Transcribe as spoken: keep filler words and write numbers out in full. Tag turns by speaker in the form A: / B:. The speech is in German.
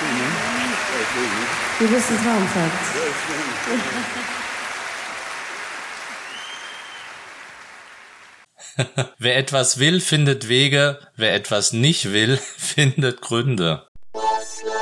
A: Du bist ein Traumfakt.
B: Wer etwas will, findet Wege. Wer etwas nicht will, findet Gründe.